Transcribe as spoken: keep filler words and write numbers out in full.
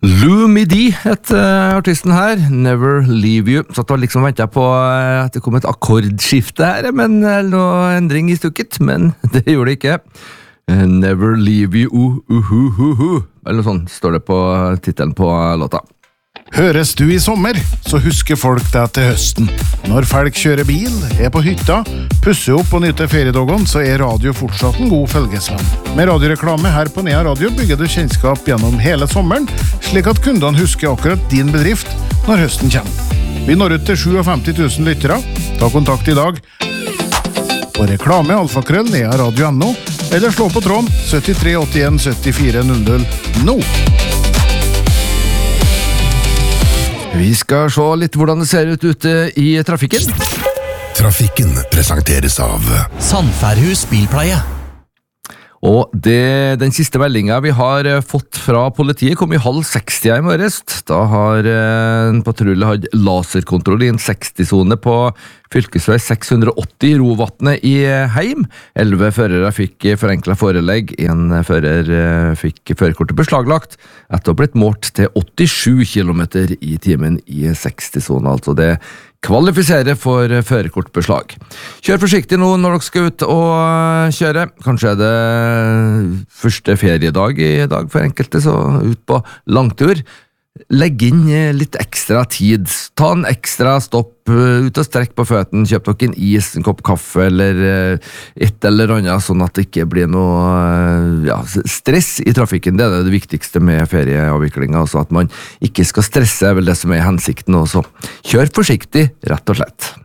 Lou Midi het uh, artisten her, Never Leave You. Så da liksom ventet jeg på uh, at det kom et akkordskifte her, men uh, noe endring i stukket, men det gjorde det ikke. Uh, Never Leave You, uh, uh, uh, uh, uh. Eller noe sånt står det på uh, titelen på uh, låta. Høres du i sommer, så husker folk deg til høsten. Når folk kjører bil, er på hytta, pusser opp og nyter feriedagene, så er radio fortsatt en god følgesvenn. Med radioreklame her på Nea Radio bygger du kjennskap gjennom hele sommeren, slik at kundene husker akkurat din bedrift når høsten kommer. Vi når ut til femtisju tusen lyttere. Ta kontakt i dag på reklame alfakrøll nea radio punktum no eller slå på tråden syttitre åttien syttifire null null nå. Vi skal se litt hvordan det ser ut ute i trafikken. Trafikken presenteres av Sandfærhus Bilpleie. Og det, den siste meldingen vi har fått fra politiet kom i halv sekstida i morges. Da har en patrulje hatt laserkontroll i en seksti-sone på fylkesvei seks hundre og åtti i Rovatnet i Heim. Elleve førere fikk forenklet forelegg. En fører fikk førerkortet beslaglagt etter å ha blitt målt til åttisju kilometer i timen i seksti-sone. Altså det kvalifiserer for førerkortbeslag. Kjør forsiktig nå når dere skal ut og kjøre. Kanskje er det første feriedag i dag for enkelte, så ut på langtur. Legg inn litt ekstra tid. Ta en ekstra stopp, ut og strekk på føtten, kjøp dere en is, en kopp kaffe eller et eller annet, sånn at det ikke blir noe ja, stress i trafikken. Det er det viktigste med ferieavviklingen, altså at man ikke skal stresse, er vel det som er hensikten også. Kjør forsiktig, rett og slett.